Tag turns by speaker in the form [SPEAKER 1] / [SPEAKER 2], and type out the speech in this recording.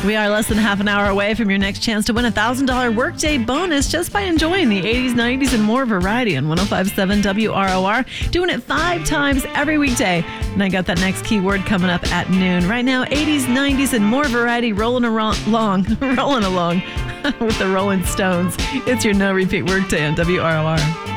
[SPEAKER 1] We are less than half an hour away from your next chance to win a $1,000 workday bonus just by enjoying the 80s, 90s, and more variety on 105.7 WROR. Doing it 5 times every weekday. And I got that next keyword coming up at noon. Right now, 80s, 90s, and more variety rolling along with the Rolling Stones. It's your no repeat workday on WROR.